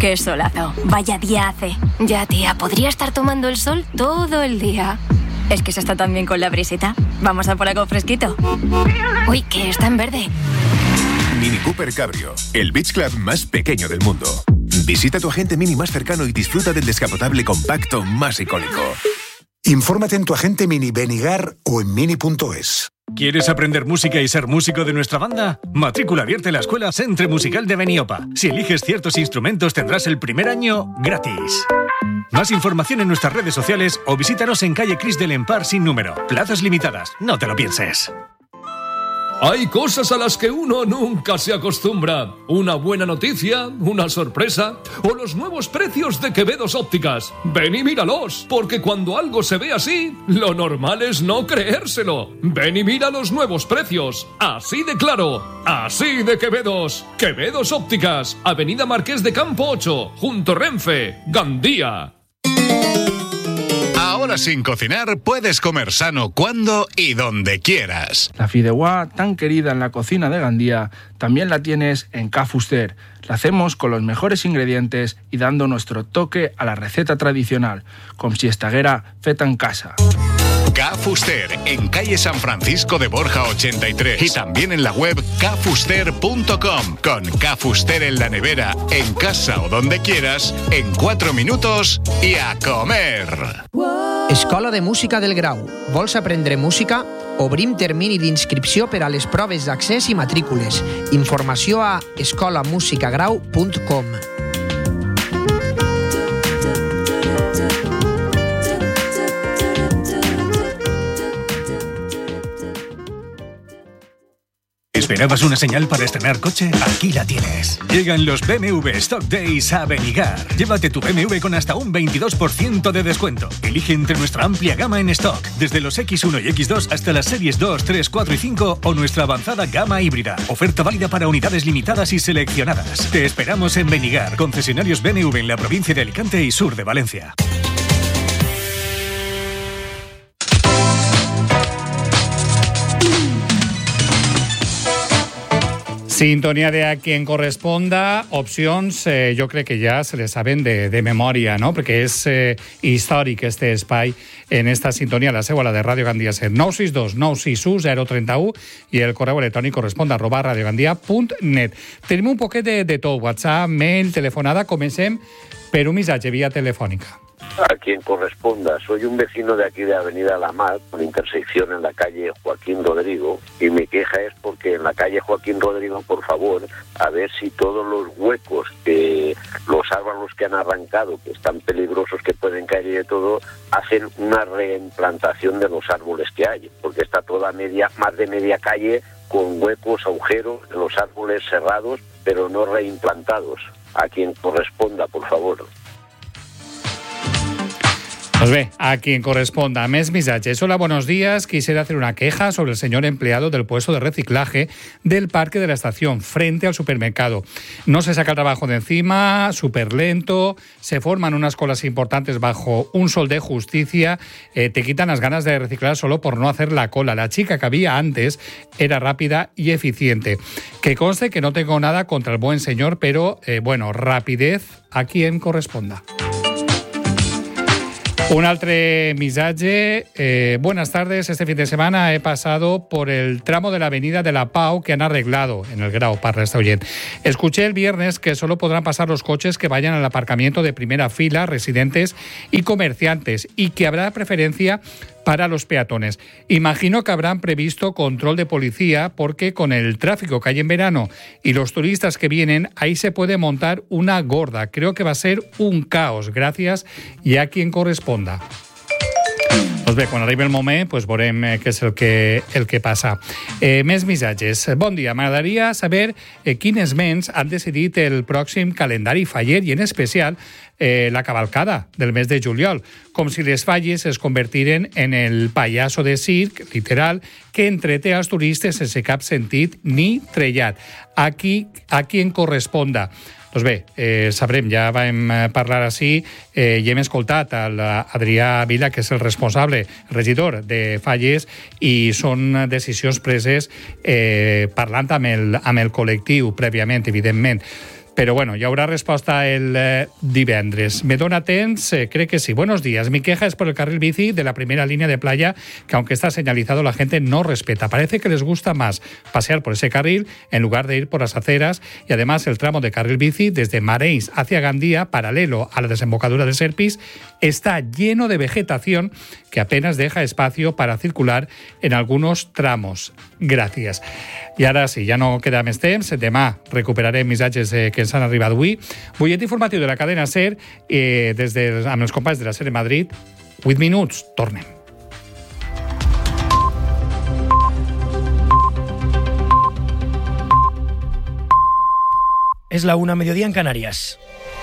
Qué solazo. Vaya día hace. Ya, tía, podría estar tomando el sol todo el día. Es que se está tan bien con la brisita. Vamos a por algo fresquito. Uy, que está en verde. Mini Cooper Cabrio, el beach club más pequeño del mundo. Visita tu agente Mini más cercano y disfruta del descapotable compacto más icónico. Infórmate en tu agente Mini Benigar o en mini.es. ¿Quieres aprender música y ser músico de nuestra banda? Matrícula abierta en la Escuela Centre Musical de Beniopa. Si eliges ciertos instrumentos tendrás el primer año gratis. Más información en nuestras redes sociales o visítanos en calle Cris del Empar sin número. Plazas limitadas, no te lo pienses. Hay cosas a las que uno nunca se acostumbra. Una buena noticia, una sorpresa o los nuevos precios de Quevedos Ópticas. Ven y míralos, porque cuando algo se ve así, lo normal es no creérselo. Ven y mira los nuevos precios. Así de claro, así de Quevedos. Quevedos Ópticas, Avenida Marqués de Campo 8, junto Renfe, Gandía. Ahora sin cocinar puedes comer sano cuando y donde quieras. La fideuá tan querida en la cocina de Gandía también la tienes en Ca Fuster. La hacemos con los mejores ingredientes y dando nuestro toque a la receta tradicional, com si estaguera feta en casa. Ca Fuster, en calle San Francisco de Borja 83 y también en la web cafuster.com. Con Ca Fuster en la nevera, en casa o donde quieras, en 4 minutos y a comer. Escola de Música del Grau. Vols aprendre música? Obrim termini d'inscripció per a les proves d'accés i matrícules. Informació a escolamusicagrau.com. ¿Esperabas una señal para estrenar coche? Aquí la tienes. Llegan los BMW Stock Days a Benigar. Llévate tu BMW con hasta un 22% de descuento. Elige entre nuestra amplia gama en stock, desde los X1 y X2 hasta las series 2, 3, 4 y 5 o nuestra avanzada gama híbrida. Oferta válida para unidades limitadas y seleccionadas. Te esperamos en Benigar, concesionarios BMW en la provincia de Alicante y sur de Valencia. Sintonía de A Quien Corresponda, opcions, jo crec que ja se les saben de memòria, no? Perquè és històric este espai en esta sintonia, la seva, la de Ràdio Gandia 7, 962 961 031 i el correu electrònic correspon @radiogandia.net. Tenim un poquet de tot, WhatsApp, mail, telefonada. Comencem per un missatge via telefònica. A quien corresponda. Soy un vecino de aquí de Avenida La Mar, con intersección en la calle Joaquín Rodrigo, y mi queja es porque en la calle Joaquín Rodrigo, por favor, a ver si todos los huecos, que los árboles que han arrancado, que están peligrosos, que pueden caer y de todo, hacen una reimplantación de los árboles que hay, porque está toda más de media calle con huecos, agujeros, los árboles cerrados, pero no reimplantados. A quien corresponda, por favor. Pues ve, a quien corresponda. Mes missatges. Hola, buenos días. Quisiera hacer una queja sobre el señor empleado del puesto de reciclaje del parque de la estación, frente al supermercado. No se saca el trabajo de encima, súper lento, se forman unas colas importantes bajo un sol de justicia, te quitan las ganas de reciclar solo por no hacer la cola. La chica que había antes era rápida y eficiente. Que conste que no tengo nada contra el buen señor, pero bueno, rapidez a quien corresponda. Un altre missatge. Buenas tardes. Este fin de semana he pasado por el tramo de la Avenida de la Pau que han arreglado en el Grau, parla esta oyente. Escuché el viernes que solo podrán pasar los coches que vayan al aparcamiento de primera fila, residentes y comerciantes, y que habrá preferencia para los peatones. Imagino que habrán previsto control de policía porque con el tráfico que hay en verano y los turistas que vienen, ahí se puede montar una gorda. Creo que va a ser un caos. Gracias i a quien corresponda. Doncs bé, quan arribi el moment, doncs veurem què és el que passa. Més missatges. Bon dia, m'agradaria saber quines ments han decidit el pròxim calendari faller i en especial la cavalcada del mes de juliol, com si les falles es convertiren en el pallasso de circ, literal, que entreté als turistes sense cap sentit ni trellat. Aquí, a quien corresponda. Doncs bé, sabrem, ja vam parlar així i hem escoltat a l'Adrià Vila, que és el responsable, regidor de Falles, i són decisions preses parlant amb el col·lectiu prèviament, evidentment. Pero bueno, hi haurà resposta el divendres. Me dona temps, cree que sí. Buenos días. Mi queja es por el carril bici de la primera línea de playa, que aunque está señalizado, la gente no respeta. Parece que les gusta más pasear por ese carril en lugar de ir por las aceras, y además el tramo de carril bici desde Mareis hacia Gandía, paralelo a la desembocadura de Serpis, está lleno de vegetación que apenas deja espacio para circular en algunos tramos. Gràcies. I ara sí, ja no queda més temps. Demà recuperarem missatges que ens han arribat avui. Butlletí informatiu de la cadena SER, amb els companys de la SER de Madrid. 8 minuts, tornem. Es la 1, mediodía en Canarias.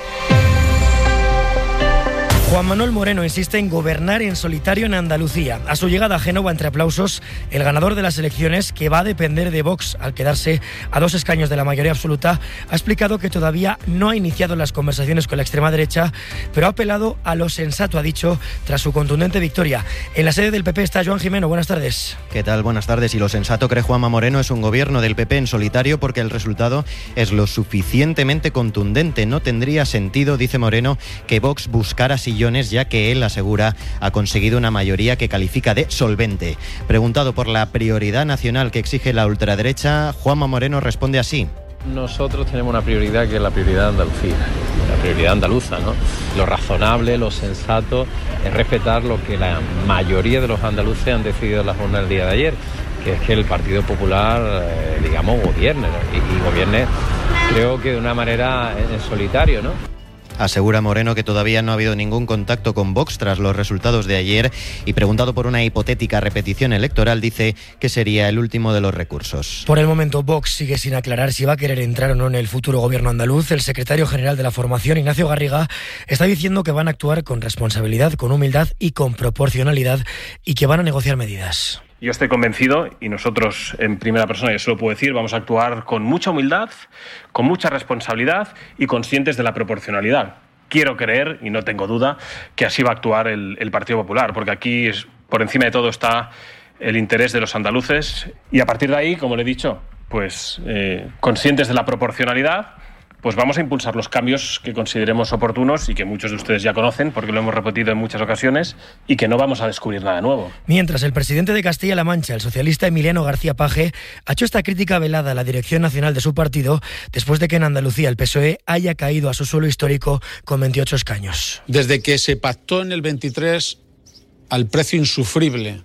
Juan Manuel Moreno insiste en gobernar en solitario en Andalucía. A su llegada a Génova, entre aplausos, el ganador de las elecciones, que va a depender de Vox al quedarse a 2 escaños de la mayoría absoluta, ha explicado que todavía no ha iniciado las conversaciones con la extrema derecha, pero ha apelado a lo sensato, ha dicho, tras su contundente victoria. En la sede del PP está Joan Jimeno. Buenas tardes. ¿Qué tal? Buenas tardes. Y lo sensato, cree Juanma Moreno, es un gobierno del PP en solitario porque el resultado es lo suficientemente contundente. No tendría sentido, dice Moreno, que Vox buscara sillones, ya que él asegura ha conseguido una mayoría que califica de solvente. Preguntado por la prioridad nacional que exige la ultraderecha, Juanma Moreno responde así. Nosotros tenemos una prioridad que es la prioridad de Andalucía, la prioridad andaluza, ¿no? Lo razonable, lo sensato es respetar lo que la mayoría de los andaluces han decidido en la jornada del día de ayer, que es que el Partido Popular, gobierne, ¿no? Y gobierne, creo que de una manera en solitario, ¿no? Asegura Moreno que todavía no ha habido ningún contacto con Vox tras los resultados de ayer, y preguntado por una hipotética repetición electoral, dice que sería el último de los recursos. Por el momento, Vox sigue sin aclarar si va a querer entrar o no en el futuro gobierno andaluz. El secretario general de la formación, Ignacio Garriga, está diciendo que van a actuar con responsabilidad, con humildad y con proporcionalidad, y que van a negociar medidas. Yo estoy convencido, y nosotros en primera persona, yo se lo puedo decir, vamos a actuar con mucha humildad, con mucha responsabilidad y conscientes de la proporcionalidad. Quiero creer, y no tengo duda, que así va a actuar el Partido Popular, porque aquí por encima de todo está el interés de los andaluces, y a partir de ahí, como le he dicho, pues conscientes de la proporcionalidad, pues vamos a impulsar los cambios que consideremos oportunos y que muchos de ustedes ya conocen porque lo hemos repetido en muchas ocasiones, y que no vamos a descubrir nada nuevo. Mientras, el presidente de Castilla-La Mancha, el socialista Emiliano García Paje, ha hecho esta crítica velada a la dirección nacional de su partido después de que en Andalucía el PSOE haya caído a su suelo histórico con 28 escaños. Desde que se pactó en el 23 al precio insufrible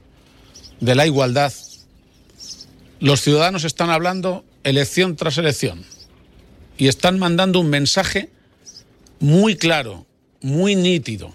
de la igualdad, los ciudadanos están hablando elección tras elección. Y están mandando un mensaje muy claro, muy nítido.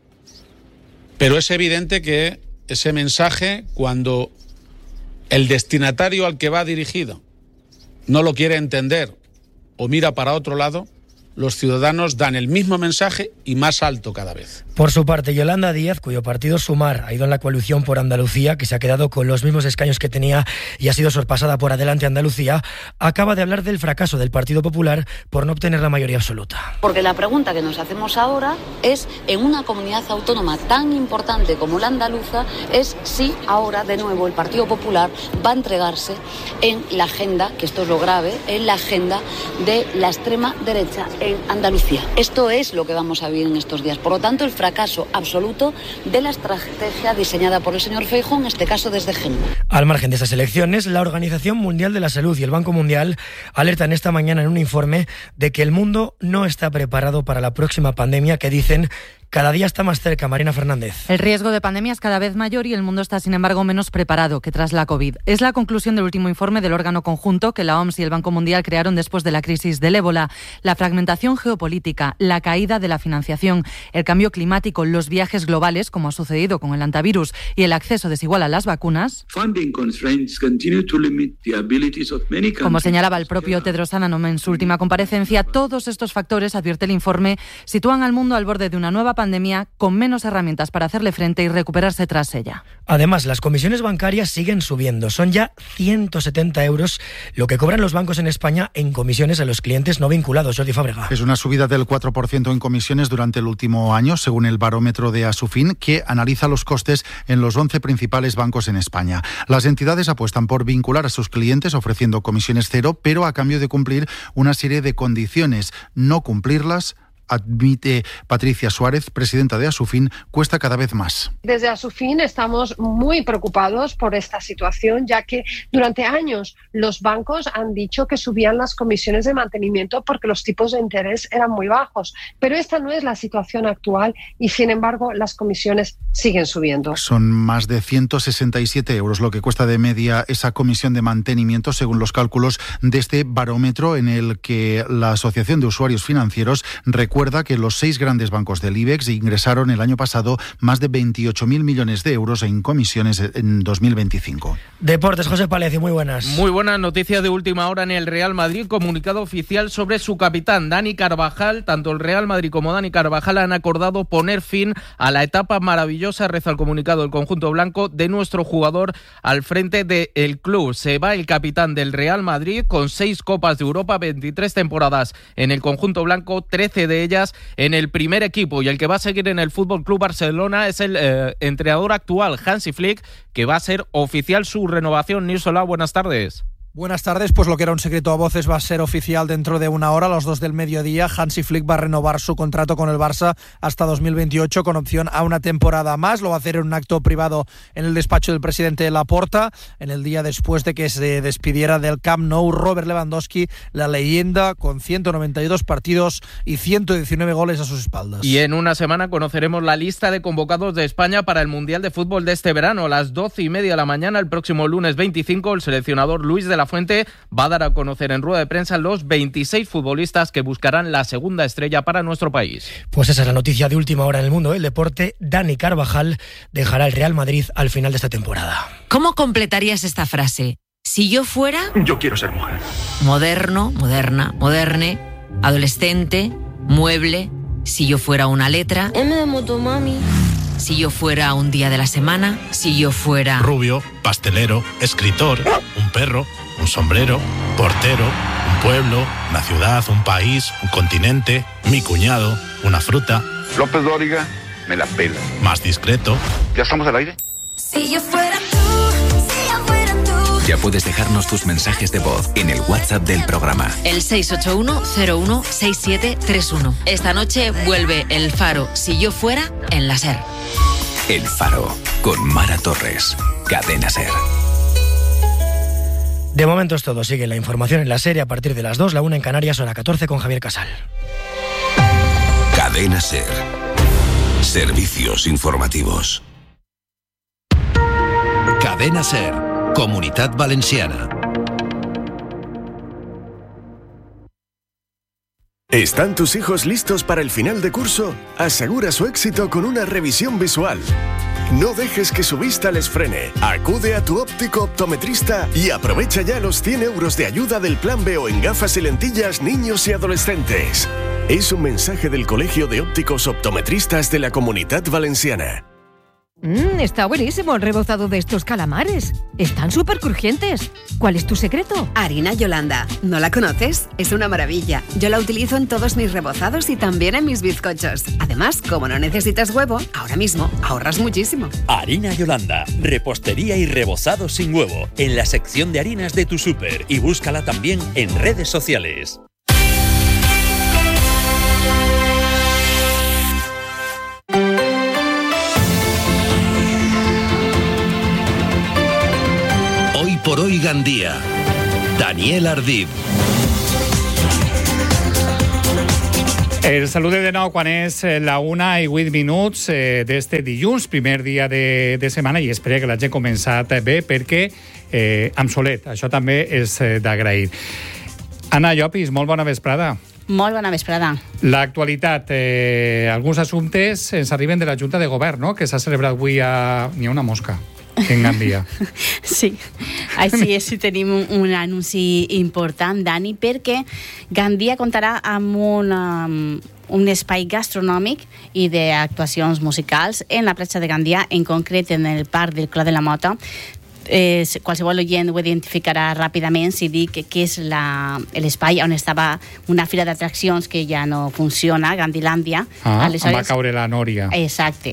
Pero es evidente que ese mensaje, cuando el destinatario al que va dirigido no lo quiere entender o mira para otro lado, los ciudadanos dan el mismo mensaje y más alto cada vez. Por su parte, Yolanda Díaz, cuyo partido Sumar ha ido en la coalición por Andalucía, que se ha quedado con los mismos escaños que tenía y ha sido sorpasada por Adelante Andalucía, acaba de hablar del fracaso del Partido Popular por no obtener la mayoría absoluta. Porque la pregunta que nos hacemos ahora es, en una comunidad autónoma tan importante como la andaluza, es si ahora de nuevo el Partido Popular va a entregarse en la agenda, que esto es lo grave, en la agenda de la extrema derecha en Andalucía. Esto es lo que vamos a vivir en estos días. Por lo tanto, el fracaso absoluto de la estrategia diseñada por el señor Feijóo, en este caso desde Génova. Al margen de estas elecciones, la Organización Mundial de la Salud y el Banco Mundial alertan esta mañana en un informe de que el mundo no está preparado para la próxima pandemia que, dicen, cada día está más cerca. Marina Fernández. El riesgo de pandemia es cada vez mayor y el mundo está, sin embargo, menos preparado que tras la COVID. Es la conclusión del último informe del órgano conjunto que la OMS y el Banco Mundial crearon después de la crisis del ébola. La fragmentación geopolítica, la caída de la financiación, el cambio climático, los viajes globales, como ha sucedido con el antivirus, y el acceso desigual a las vacunas. Como señalaba el propio Tedros Adhanom en su última comparecencia, todos estos factores, advierte el informe, sitúan al mundo al borde de una nueva pandemia pandemia con menos herramientas para hacerle frente y recuperarse tras ella. Además, las comisiones bancarias siguen subiendo. Son ya 170 euros lo que cobran los bancos en España en comisiones a los clientes no vinculados. Jordi Fábrega. Es una subida del 4% en comisiones durante el último año, según el barómetro de Asufin, que analiza los costes en los 11 principales bancos en España. Las entidades apuestan por vincular a sus clientes ofreciendo comisiones cero, pero a cambio de cumplir una serie de condiciones. No cumplirlas, admite Patricia Suárez, presidenta de Asufin, cuesta cada vez más. Desde Asufin estamos muy preocupados por esta situación, ya que durante años los bancos han dicho que subían las comisiones de mantenimiento porque los tipos de interés eran muy bajos. Pero esta no es la situación actual y, sin embargo, las comisiones siguen subiendo. Son más de 167 euros lo que cuesta de media esa comisión de mantenimiento, según los cálculos de este barómetro en el que la Asociación de Usuarios Financieros recuerda que los 6 grandes bancos del IBEX ingresaron el año pasado más de 28.000 millones de euros en comisiones en 2025. Deportes, José Palecio, muy buenas. Muy buenas noticias de última hora en el Real Madrid. Comunicado oficial sobre su capitán, Dani Carvajal. Tanto el Real Madrid como Dani Carvajal han acordado poner fin a la etapa maravillosa, reza el comunicado del conjunto blanco, de nuestro jugador al frente del club. Se va el capitán del Real Madrid con 6 Copas de Europa, 23 temporadas en el conjunto blanco, 13 de ellas en el primer equipo, y el que va a seguir en el Fútbol Club Barcelona es el entrenador actual, Hansi Flick, que va a ser oficial su renovación. Nirsola, buenas tardes. Buenas tardes, pues lo que era un secreto a voces va a ser oficial dentro de una hora, a las 2 del mediodía. Hansi Flick va a renovar su contrato con el Barça hasta 2028 con opción a una temporada más. Lo va a hacer en un acto privado en el despacho del presidente Laporta, en el día después de que se despidiera del Camp Nou Robert Lewandowski, la leyenda con 192 partidos y 119 goles a sus espaldas. Y en una semana conoceremos la lista de convocados de España para el Mundial de Fútbol de este verano. A las 12:30 de la mañana, el próximo lunes 25, el seleccionador Luis de la Fuente va a dar a conocer en rueda de prensa los 26 futbolistas que buscarán la segunda estrella para nuestro país. Pues esa es la noticia de última hora en el mundo del deporte. Dani Carvajal dejará el Real Madrid al final de esta temporada. ¿Cómo completarías esta frase? Si yo fuera... Yo quiero ser mujer. Moderno, moderna, moderne, adolescente, mueble. Si yo fuera una letra... M de motomami. Si yo fuera un día de la semana. Si yo fuera... Rubio, pastelero, escritor, un perro, un sombrero, portero, un pueblo, una ciudad, un país, un continente, mi cuñado, una fruta. López Dóriga, me la pela. Más discreto. ¿Ya estamos al aire? Si yo fuera tú, si yo fuera tú. Ya puedes dejarnos tus mensajes de voz en el WhatsApp del programa. El 681-016731. Esta noche vuelve El Faro, Si yo fuera, en la SER. El Faro, con Mara Torres. Cadena SER. De momento es todo. Sigue la información en la serie a partir de las 2, la 1 en Canarias, hora 14 con Javier Casal. Cadena SER. Servicios informativos. Cadena SER. Comunitat Valenciana. ¿Están tus hijos listos para el final de curso? Asegura su éxito con una revisión visual. No dejes que su vista les frene. Acude a tu óptico optometrista y aprovecha ya los 100 euros de ayuda del Plan B o en gafas y lentillas niños y adolescentes. Es un mensaje del Colegio de Ópticos Optometristas de la Comunitat Valenciana. Está buenísimo el rebozado de estos calamares. Están súper crujientes. ¿Cuál es tu secreto? Harina Yolanda. ¿No la conoces? Es una maravilla. Yo la utilizo en todos mis rebozados y también en mis bizcochos. Además, como no necesitas huevo, ahora mismo ahorras muchísimo. Harina Yolanda. Repostería y rebozado sin huevo. En la sección de harinas de tu súper. Y búscala también en redes sociales. Hoy por hoy Gandía. Daniel Ardid. El saludo de nou quan és la 1:08 d'este dilluns, primer dia de setmana, i espero que l'hagi començat bé perquè amb solet, això també és d'agrair. Anna Llopis, molt bona vesprada. Molt bona vesprada. L'actualitat, alguns assumptes ens arriben de la Junta de Govern, no?, que s'ha celebrat avui a... N'hi ha una mosca en Gandia. Sí, així és, tenim un anunci important, Dani, perquè Gandia comptarà amb un espai gastronòmic i d'actuacions musicals en la platja de Gandia, en concret en el parc del Clot de la Mota. Qualsevol oient ho identificarà ràpidament si dic que és l'espai on estava una fira d'atraccions que ja no funciona, Gandilàndia. Aleshores, va caure la Nòria. Exacte.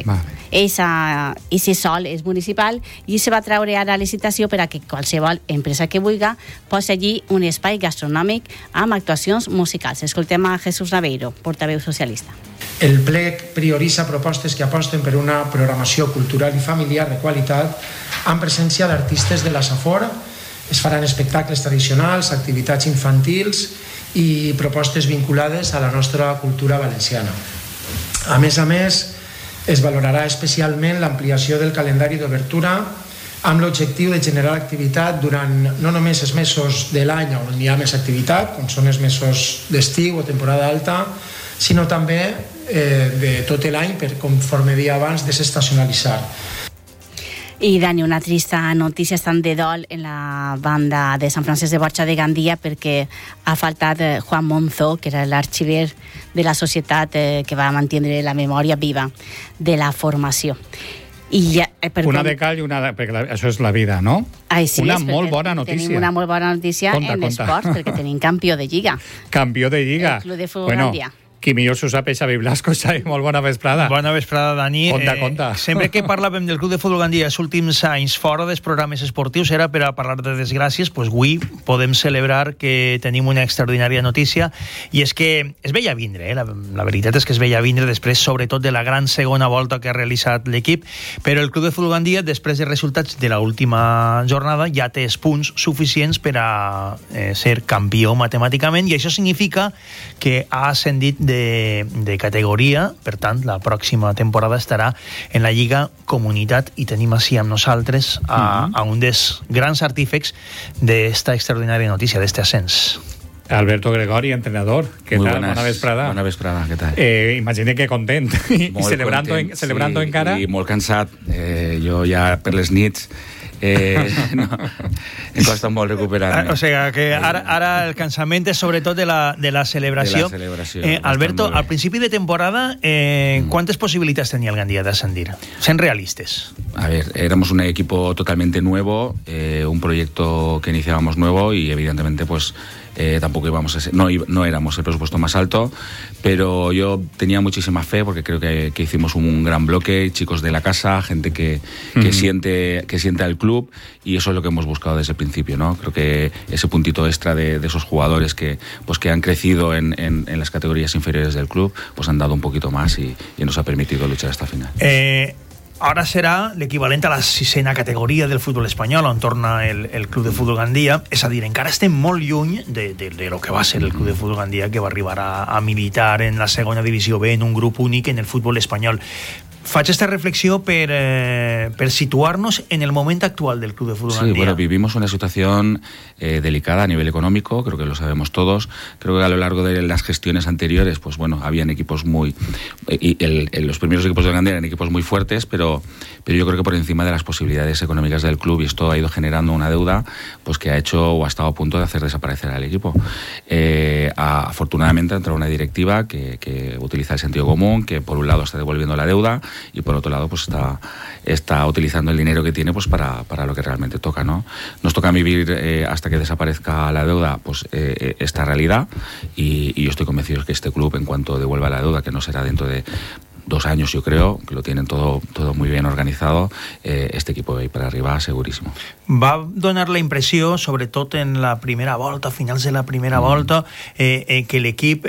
Ese sol és municipal i se va treure ara a licitació per a que qualsevol empresa que vulgui posi allí un espai gastronòmic amb actuacions musicals. Escoltem a Jesús Naveiro, portaveu socialista. El ple prioritza propostes que aposten per una programació cultural i familiar de qualitat amb presència d'artistes de la Safor. Es faran espectacles tradicionals, activitats infantils i propostes vinculades a la nostra cultura valenciana. A més, es valorarà especialment l'ampliació del calendari d'obertura amb l'objectiu de generar activitat durant no només els mesos de l'any on hi ha més activitat, com són els mesos d'estiu o temporada alta, sinó també de tot l'any, per, conforme dia abans, desestacionalitzar. I, Dani, una trista notícia estan de dol en la banda de Sant Francesc de Borja de Gandia perquè ha faltat Juan Monzó, que era l'arxiver de la societat que va mantenir la memòria viva de la formació. Una de cal i una de... perquè això és la vida, no? Sí, una molt bona notícia. Tenim una molt bona notícia en l'esport, perquè tenim campió de Lliga. Campió de Lliga. El Club de Futbol Gandia. Qui millor s'ho sap és Xavi Blasco. Xavi, molt bona vesprada. Bona vesprada, Dani. Conta. Sempre que parlàvem del Club de Futbol Gandia els últims anys fora dels programes esportius era per a parlar de desgràcies, doncs avui podem celebrar que tenim una extraordinària notícia i és que es veia vindre, la veritat és que es veia vindre després, sobretot de la gran segona volta que ha realitzat l'equip, però el Club de Futbol Gandia, després dels resultats de l'última jornada, ja té els punts suficients per a ser campió matemàticament i això significa que ha ascendit de categoria, per tant la pròxima temporada estarà en la Lliga Comunitat i tenim així amb nosaltres a un dels grans artífecs d'esta extraordinària notícia, d'este ascens. Alberto Gregori, entrenador. ¿Qué tal? Buena vesprada. Buena vesprada, ¿qué tal? Imagine que content. I celebrando encara. I molt cansat. Jo ja per les nits em costa molt recuperar-me. O sigui que ara el cansament és sobretot de la celebració. Alberto, al principi de temporada, ¿cuántas posibilidades tenía el Gandia de ascendir? Sean realistas. A ver, éramos un equipo totalmente nuevo, un proyecto que iniciábamos nuevo y evidentemente pues tampoco íbamos a ser, no éramos el presupuesto más alto, pero yo tenía muchísima fe porque creo que hicimos un gran bloque, chicos de la casa, gente que siente al club, y eso es lo que hemos buscado desde el principio, ¿no? Creo que ese puntito extra de esos jugadores que han crecido en las categorías inferiores del club, pues han dado un poquito más y nos ha permitido luchar hasta el final. Ara serà l'equivalent a la 6ª categoria del futbol espanyol on torna el Club de Futbol Gandia, és a dir, encara estem molt lluny de lo que va ser el Club de Futbol Gandia, que va arribar a militar en la segona divisió B en un grup únic en el futbol espanyol. Faig esta reflexió per situarnos en el momento actual del Club de Fútbol Gandia. Sí, bueno, vivimos una situación delicada a nivel económico, creo que lo sabemos todos. Creo que a lo largo de las gestiones anteriores, pues bueno, habían equipos muy... los primeros equipos de Gandia eran equipos muy fuertes, pero yo creo que por encima de las posibilidades económicas del club, y esto ha ido generando una deuda pues que ha hecho o ha estado a punto de hacer desaparecer al equipo. Afortunadamente ha entrado una directiva que utiliza el sentido común, que por un lado está devolviendo la deuda y por otro lado pues está utilizando el dinero que tiene pues para lo que realmente toca, ¿no? Nos toca vivir hasta que desaparezca la deuda pues esta realidad, y yo estoy convencido que este club, en cuanto devuelva la deuda, que no será dentro de 2 años, yo creo, que lo tienen todo muy bien organizado, este equipo va a ir para arriba segurísimo. Va donar la impressió, sobretot en la primera volta, finals de la primera volta, que l'equip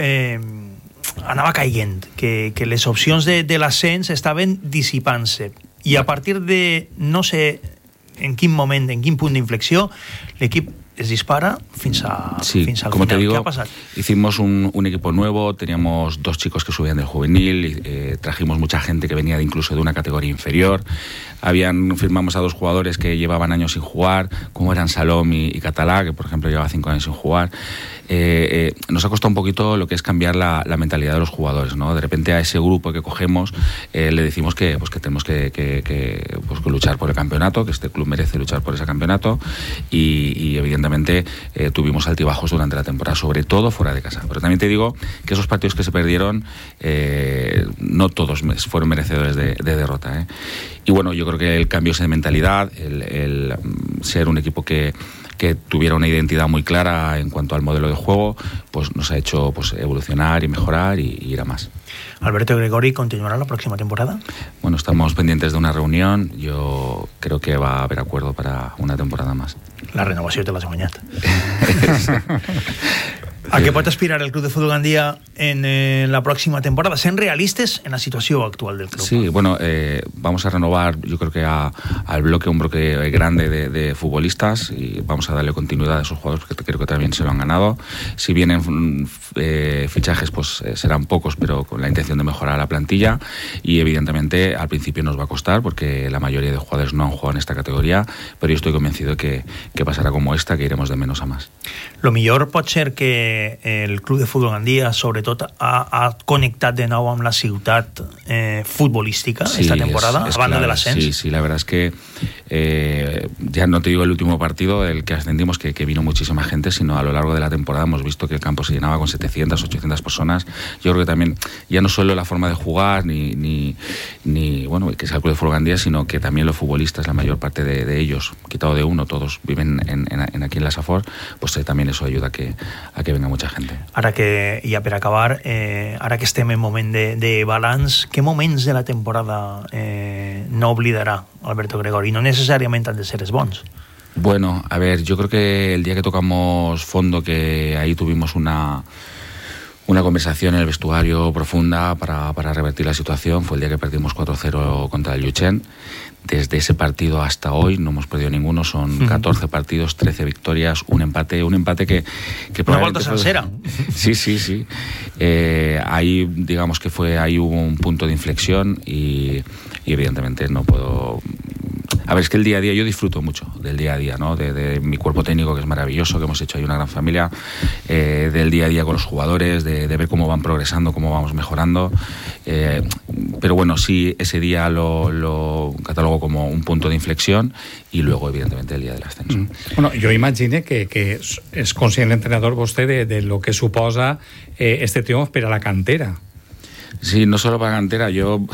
anava caient, que les opcions de l'ascens estaven dissipant-se, i a partir de no sé en quin moment, en quin punt d'inflexió, l'equip es dispara fins al como final. Te digo, ¿qué ha pasado? Hicimos un equipo nuevo, teníamos 2 chicos que subían del juvenil, y, trajimos mucha gente que venía incluso de una categoría inferior. Firmamos a 2 jugadores que llevaban años sin jugar, como eran Salom y Catalá, que por ejemplo llevaba 5 años sin jugar. Nos ha costado un poquito lo que es cambiar la mentalidad de los jugadores, ¿no? De repente a ese grupo que cogemos le decimos que tenemos que luchar por el campeonato, que este club merece luchar por ese campeonato, y evidentemente evidentemente tuvimos altibajos durante la temporada, sobre todo fuera de casa. Pero también te digo que esos partidos que se perdieron, no todos fueron merecedores de derrota. Y bueno, yo creo que el cambio de mentalidad, el ser un equipo que tuviera una identidad muy clara en cuanto al modelo de juego, pues nos ha hecho pues evolucionar y mejorar y ir a más. Alberto Gregori, ¿continuará la próxima temporada? Bueno, estamos pendientes de una reunión. Yo creo que va a haber acuerdo para una temporada más. La renovació te l'has guanyat. ¿A qué pot aspirar el Club de Fútbol Gandía en la próxima temporada? ¿Sean realistas en la situación actual del club? Sí, bueno, vamos a renovar, yo creo que al bloque, un bloque grande de futbolistas, y vamos a darle continuidad a esos jugadores porque creo que también se lo han ganado. Si vienen fichajes, pues serán pocos, pero con la intención de mejorar la plantilla, y evidentemente al principio nos va a costar porque la mayoría de jugadores no han jugado en esta categoría, pero yo estoy convencido que pasará como esta, que iremos de menos a más. Lo millor pot ser que el Club de Fútbol Gandía, sobretot, ha connectat de nou amb la ciutat futbolística esta temporada, a banda de l'ascens. Sí, la verdad es que ya no te digo el último partido, el que ascendimos, que vino muchísima gente, sino a lo largo de la temporada hemos visto que el campo se llenaba con 700, 800 personas. Yo creo que también, ya no solo la forma de jugar, ni bueno, que sea el Club de Fútbol Gandía, sino que también los futbolistas, la mayor parte de ellos, quitado de uno, todos viven aquí en la Safor, pues también eso ayuda a que venga mucha gente. Ara que, ja per acabar, ara que estem en moment de balanç, què moments de la temporada no oblidarà Alberto Gregori? No necesariamente han de ser bons. Bueno, a ver, yo creo que el día que tocamos fondo, que ahí tuvimos una conversación en el vestuario profunda para revertir la situación, fue el día que perdimos 4-0 contra el Llutxent. Desde ese partido hasta hoy no hemos perdido ninguno, son 14 partidos, 13 victorias, un empate que una vuelta salsera. Sí. Ahí, digamos que hubo un punto de inflexión y evidentemente no puedo... A ver, es que el día a día, yo disfruto mucho del día a día, ¿no? De mi cuerpo técnico, que es maravilloso, que hemos hecho ahí una gran familia, del día a día con los jugadores, de ver cómo van progresando, cómo vamos mejorando. Pero bueno, sí, ese día lo catalogo como un punto de inflexión, y luego, evidentemente, el día del ascenso. Bueno, jo imagine que és conscient l'entrenador vostè de lo que suposa este triomf per a la cantera. Sí, no solo para la cantera, yo...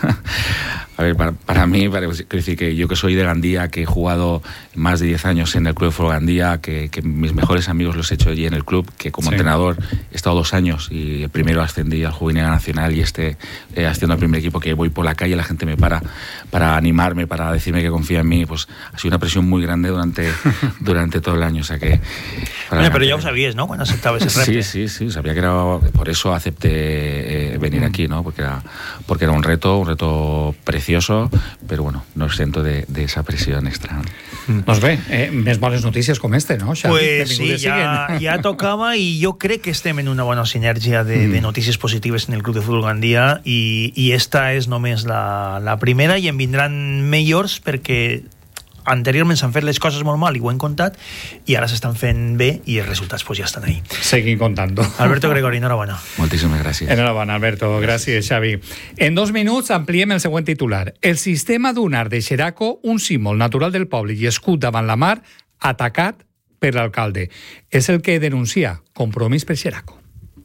A ver, para mí, quiero decir que yo que soy de Gandía, que he jugado más de 10 años en el Club de Fútbol Gandía, que mis mejores amigos los he hecho allí en el club, que como entrenador he estado 2 años y el primero ascendí al Juvenil Nacional y asciendo al primer equipo, que voy por la calle, la gente me para animarme, para decirme que confía en mí, pues ha sido una presión muy grande durante todo el año, o sea que... Bueno, pero ya lo sabías, ¿no?, cuando aceptabas ese reto. Sí, sabía que era... Por eso acepté venir aquí, ¿no?, porque era un reto precioso, pero bueno, no exento de esa presión extra. Doncs bé, més bones notícies com este, no, Xavi? Pues sí, ja tocava, i jo crec que estem en una bona sinergia de notícies positives en el Club de Fútbol Gandía, i esta és només la primera, i en vindran millors, perquè anteriorment s'han fet les coses molt mal i ho hem contat, i ara s'estan fent bé i els resultats pues ja estan ahí. Seguim contando. Alberto Gregori, enhorabona. Moltíssimes gràcies. Enhorabona, Alberto. Gràcies, Xavi. En 2 minuts ampliem el següent titular. El sistema dunar de Xeraco, un símbol natural del poble i escut davant la mar, atacat per l'alcalde. És el que denuncia Compromís per Xeraco.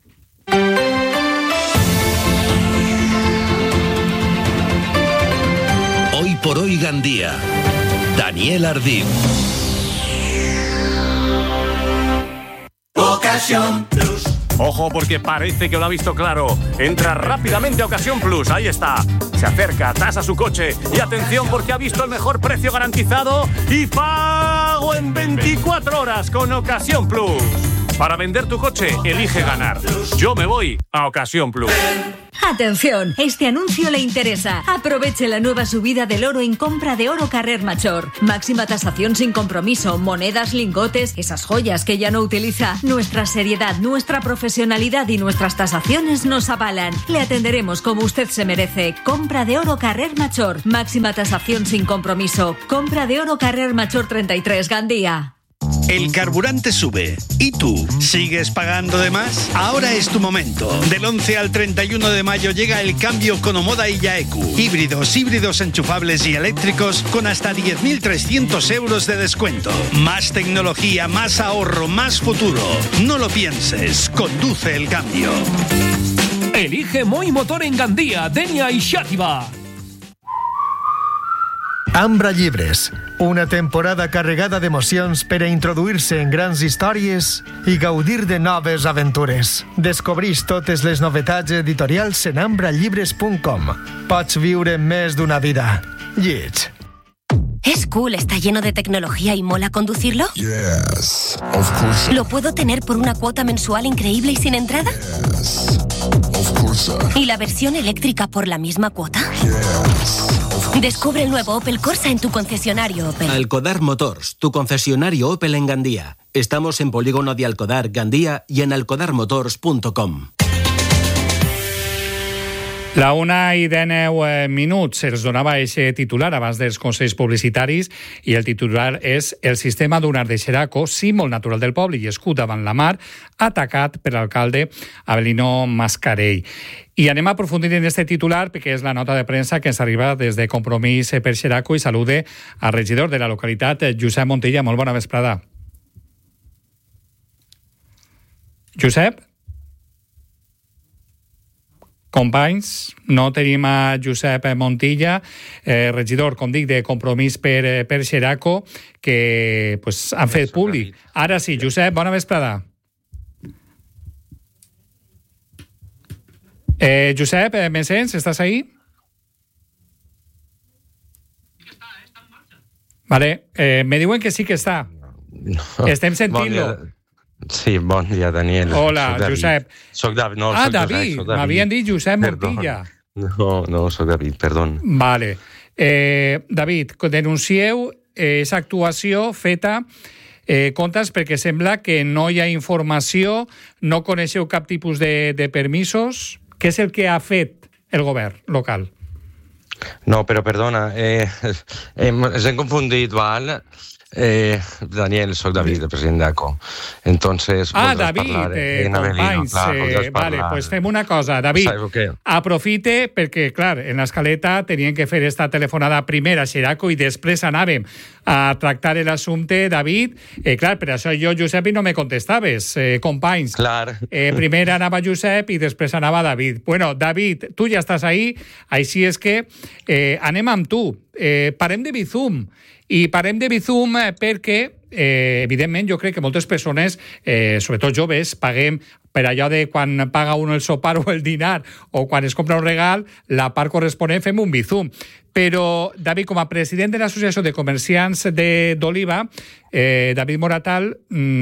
Hoy por hoy Gandía. Daniel Ardín. Ocasión Plus. Ojo, porque parece que lo ha visto claro. Entra rápidamente a Ocasión Plus. Ahí está. Se acerca, tasa su coche. Y atención, porque ha visto el mejor precio garantizado y pago en 24 horas con Ocasión Plus. Para vender tu coche, elige ganar. Yo me voy a Ocasión Plus. Atención, este anuncio le interesa. Aproveche la nueva subida del oro en compra de oro Carrer Major. Máxima tasación sin compromiso, monedas, lingotes, esas joyas que ya no utiliza. Nuestra seriedad, nuestra profesionalidad y nuestras tasaciones nos avalan. Le atenderemos como usted se merece. Compra de oro Carrer Major. Máxima tasación sin compromiso. Compra de oro Carrer Major 33, Gandía. El carburante sube. ¿Y tú? ¿Sigues pagando de más? Ahora es tu momento. Del 11 al 31 de mayo llega el cambio con Omoda y Yaeku. Híbridos enchufables y eléctricos con hasta 10.300 euros de descuento. Más tecnología, más ahorro, más futuro. No lo pienses. Conduce el cambio. Elige Moi Motor en Gandía, Denia y Xàtiva. Ambra Llibres, una temporada carregada d'emocions per a introduir-se en grans històries i gaudir de noves aventures. Descobreix totes les novetats editorials en ambrallibres.com. Pots viure més d'una vida. Lleig. ¿Es cool? ¿Está lleno de tecnología y mola conducirlo? Yes, of course. ¿Lo puedo tener por una cuota mensual increíble y sin entrada? Yes, of course. ¿Y la versión eléctrica por la misma cuota? Yes. Descubre el nuevo Opel Corsa en tu concesionario Opel. Alcodar Motors, tu concesionario Opel en Gandía. Estamos en Polígono de Alcodar, Gandía y en alcodarmotors.com. La 1:19 se'ls donava aquest titular abans dels consells publicitaris i el titular és el sistema dunar de Xeraco, símbol natural del poble i escut davant la mar, atacat per l'alcalde Avelino Mascarell. I anem a aprofundir en este titular perquè és la nota de premsa que ens arriba des de Compromís per Xeraco i salude al regidor de la localitat, Josep Montilla. Molt bona vesprada. Josep? Companys, no tenim a Josep Montilla, regidor, com dic, de Compromís per Xeraco, que pues, han fet públic. Ara sí, Josep, bona vesprada. Josep, ¿me sents? ¿Estás ahí? Vale, me diuen que sí que està. No. Estem sentint-lo. Sí, bon dia, Daniel. Hola, Josep. Soc David. No, soc David. M'havien dit Josep Montilla. No, soc David, perdó. Vale. David, denuncieu aquesta actuació feta comptes perquè sembla que no hi ha informació, no coneixeu cap tipus de permisos. Què és el que ha fet el govern local? No, però perdona, ens hem confundit, val? Daniel, soc David, el president d'ACO. Entonces, David, companys. Vale, pues fem una cosa. David, aprofite perquè, clar, en l'escaleta tenien que fer esta telefonada primer a Xeraco i després anàvem a tractar l'assumpte, David. Clar, per això jo, Josep, i no me contestaves, companys. Clar. Primer anava Josep i després anava David. Bueno, David, tu ja estàs ahí, així és que anem amb tu. Parem de Bizum. I parem de Bizum perquè, evidentment, jo crec que moltes persones, sobretot joves, paguem per allò de quan paga un el sopar o el dinar o quan es compra un regal, la part corresponent fem un Bizum. Però, David, com a president de l'Associació de Comerciants d'Oliva, David Moratal,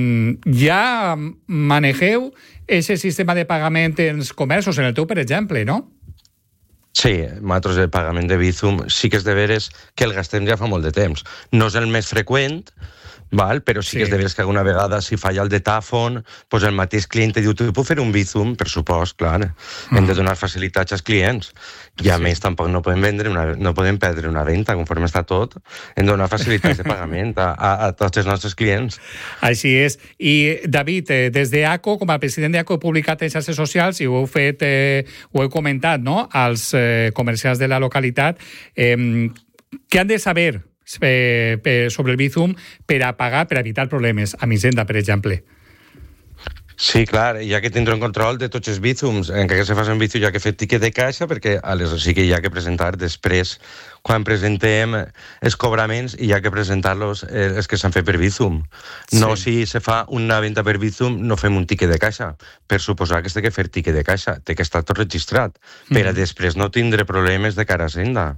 ja manegeu aquest sistema de pagament en els comerços, en el teu, per exemple, no? Sí, nosaltres el pagament de Bizum sí que és de veres que el gastem ja fa molt de temps. No és el més freqüent, val? Però sí que és de veres que alguna vegada si falla el datàfon, doncs el mateix client diu, tu puc fer un Bizum? Per supost, clar. Hem de donar facilitats als clients. I a més tampoc no podem no podem perdre una venda, conforme està tot. Hem de donar facilitats de pagament a tots els nostres clients. Així és. I, David, des d'ACO, com a president d'ACO, he publicat en xarxes socials i ho heu fet, ho heu comentat, no?, als comerciants de la localitat. Què han de saber sobre el Bizum per a pagar, per a evitar problemes amb Hisenda, per exemple? Sí, clar, hi ha que tindre en control de tots els Bizums. Encara que se faci un Bizum hi ha que fer tiquet de caixa perquè sí que hi ha que presentar després, quan presentem els cobraments, hi ha que presentar-los els que s'han fet per Bizum. No, si se fa una venda per Bizum, no fem un tiquet de caixa. Per suposar que s'ha de fer tiquet de caixa, té que estar tot registrat, per a després no tindre problemes de cara a Hisenda.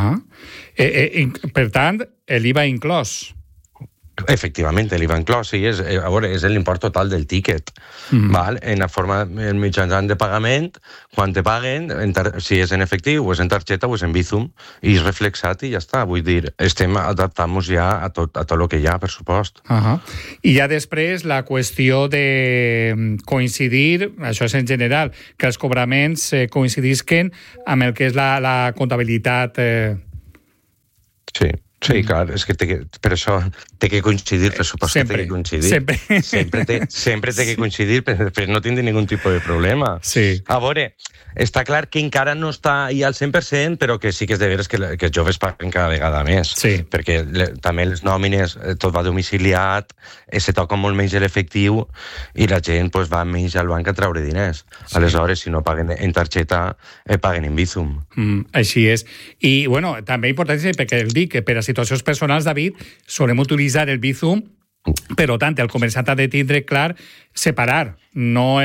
Per tant, l'IVA inclòs. Efectivament, l'IVA inclòs, sí, és l'import total del tíquet. Val? En la forma mitjançant de pagament, quan te paguen, si és en efectiu, o és en targeta, o és en Bizum, i és reflexat i ja està. Vull dir, estem adaptant-nos ja a tot el que hi ha, per supost. I ja després la qüestió de coincidir, això és en general, que els cobraments coincidisquen amb el que és la comptabilitat. Sí. Sí, clar, és que per això té que coincidir, per suposo que té que coincidir. Sempre té que coincidir, per no tindre ningun tipus de problema. Sí. A veure, està clar que encara no està ahí al 100%, però que sí que és de veres que els joves paguen cada vegada més. Sí. Perquè també les nòmines, tot va domiciliat, se toca molt menys l'efectiu i la gent pues, va menys al banc a treure diners. Sí. Aleshores, si no paguen en targeta, paguen en Bizum. Així és. I, bueno, també important perquè el dic que per a situacions personals, David, solem utilitzar el Bizum, però tant, el comerciant ha de tindre clar separar, no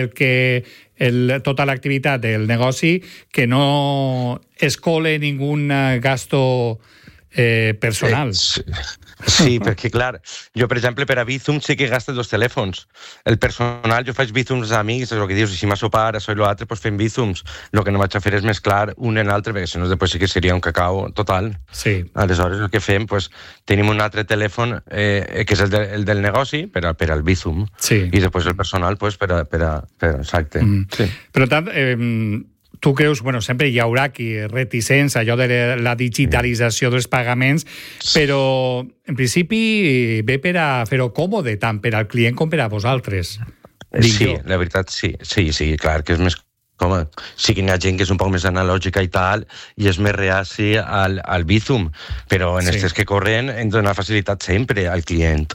tota l'activitat del negoci que no es cole ningú gasto personal. Sí, perquè clar, jo per exemple per a Bizum sí que gasto 2 telèfons. El personal, jo faig Bizums a amics, és el que dius, si m'ha sopar, això i l'altre, doncs fem Bizums. El que no vaig a fer és mesclar un en l'altre, perquè si no després sí que seria un cacao total. Sí. Aleshores el que fem, doncs, tenim un altre telèfon que és el del negoci per al Bizum. Sí. I després el personal, doncs, exacte. Sí. Per tant, tu creus, bueno, sempre hi haurà qui reticents allò de la digitalització dels pagaments, però en principi ve per a fer-ho còmode, tant per al client com per a vosaltres. Sí, la veritat sí, clar que és més còmode. Sí que hi ha gent que és un poc més analògica i tal, i és més reaci al Bizum, però en aquestes que corren hem de donar facilitat sempre al client.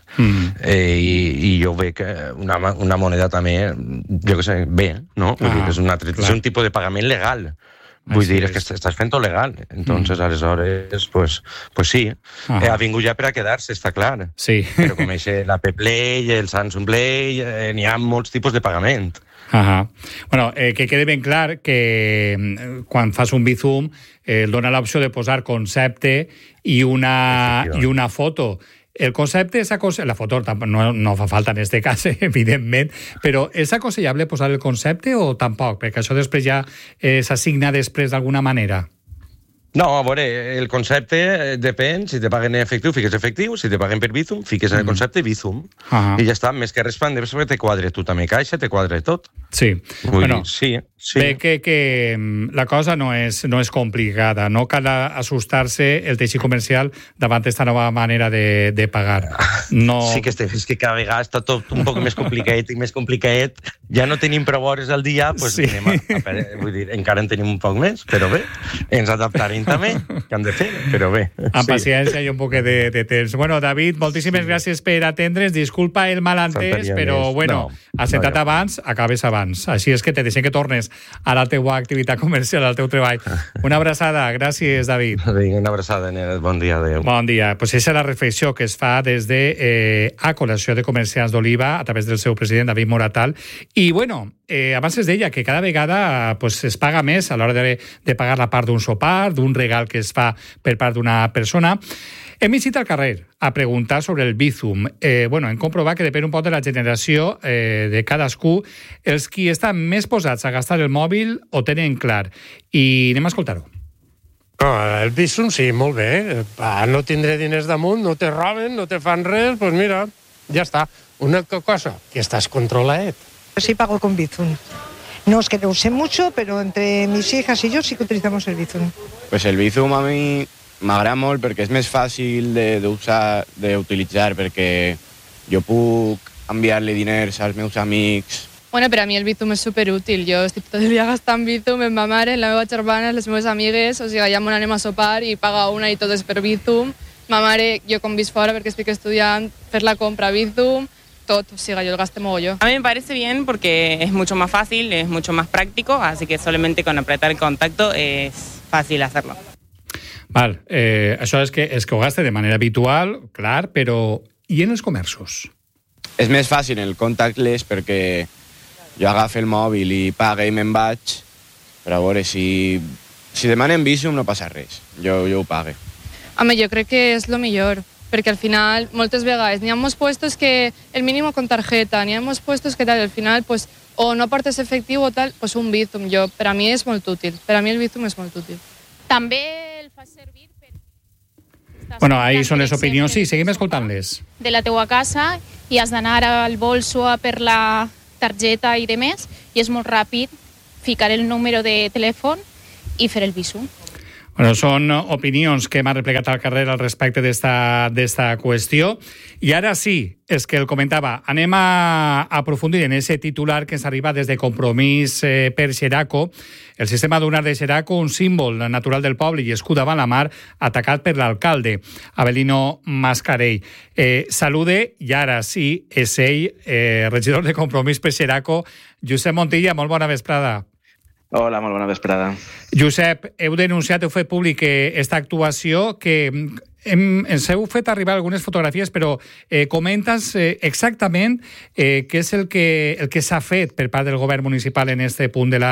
I jo veig que una moneda també, jo què sé, bé, no? Vull dir, és un tipus de pagament legal. Vull dir, és que estàs fent-ho legal. Entonces, aleshores, pues sí. Ha vingut ja per a quedar-se, està clar. Sí. Però com l'App Play, el Samsung Play, n'hi ha molts tipus de pagament. Bueno, que quede ben clar que quan fas un Bizum dona l'opció de posar concepte i una foto. El concepte és la foto no fa falta en este cas, evidentment, però és aconsellable posar el concepte o tampoc? Perquè això després ja s'assigna després d'alguna manera. No, a veure, el concepte depèn, si te paguen en efectiu, fiques efectiu, si te paguen per Bizum, fiques en el concepte Bizum. I ja està, més que respon, després te quadre tu també caixa, te quadre tot. Sí. Bueno, sí. Ve que la cosa no és complicada, no cal assustar-se el teixit comercial davant aquesta nova manera de pagar. No... Sí que és que cada vegada està tot un poc més complicat i més complicat. Ja no tenim prou hores al dia, doncs vull dir, encara en tenim un poc més, però bé, ens adaptarem també, que hem de fer, però bé. Amb paciència i un poc de temps. Bueno, David, moltíssimes gràcies per atendre's. Disculpa el malentès, però bueno, has sentat abans, acabes abans. Així és que te deixem que tornes a la teua activitat comercial, al teu treball. Una abraçada. Gràcies, David. Una abraçada, bon dia, adéu. Bon dia. Pues esa és la reflexió que es fa des de Col·lecció de Comerciants d'Oliva a través del seu president, David Moratal. I, bueno, abans es deia que cada vegada es paga més a l'hora de pagar la part d'un sopar, d'un regal que es fa per part d'una persona. Hem visitat al carrer a preguntar sobre el Bizum. Hem comprovat que depèn un poc de la generació de cadascú. Els qui estan més posats a gastar el mòbil ho tenen clar. I anem a escoltar-ho. El Bizum sí, molt bé. No tindré diners damunt, no te roben, no te fan res, pues mira, ja està. Una cosa, que estàs controlat. Sí pago con Bizum. No es que lo use mucho, pero entre mis hijas y yo sí que utilizamos el Bizum. Pues el Bizum a mi m'agrada molt perquè és més fàcil d'utilitzar, perquè jo puc enviar-li diners als meus amics. Bueno, per a mi el Bizum és superútil. Jo estic tot el dia gastant Bizum amb ma mare, la meva germana, les meves amigues, o sigui, ja m'on anem a sopar i paga una i tot és per Bizum. Ma mare, jo com visc fora perquè estic estudiant, fer la compra Bizum, tot, o sigui, yo el gasto mogollón. A mí me parece bien porque es mucho más fácil, es mucho más práctico, así que solamente con apretar el contacto es fácil hacerlo. Val, això és que ho gaste de manera habitual, clar, però i en els comerços? És més fàcil el contactless perquè jo agafo el mòbil i pague i me'n vaig, però a veure, si demanen Bizum no passa res, jo ho pague. Home, jo crec que és lo millor, perquè al final moltes vegades n'hi ha molts puestos que el mínimo con tarjeta, n'hi ha molts puestos que tal, al final pues, o no portes efectiu o tal, pues un Bizum, per a mi és molt útil, per a mi el Bizum és molt útil. També el fas servir per... Bueno, ahí són les opinions, sí, seguim escoltant-les. De la teua casa i has d'anar al bolso a per la targeta i demés, i és molt ràpid ficar el número de telèfon i fer el Bizum. Bueno, són opinions que m'ha replegat al carrer al respecte d'esta qüestió. I ara sí, és que el comentava, anem a aprofundir en ese titular que ens arriba des de Compromís per Xeraco. El sistema dunar de Xeraco, un símbol natural del poble i escut davant la mar, atacat per l'alcalde, Avelino Mascarell. Salude, i ara sí, és ell, regidor de Compromís per Xeraco, Josep Montilla, molt bona vesprada. Hola, molt bona vesprada. Josep, heu denunciat, heu fet públic esta actuació que ens heu fet arribar algunes fotografies, però comenta'ns exactament què és el que s'ha fet per part del govern municipal en este punt de la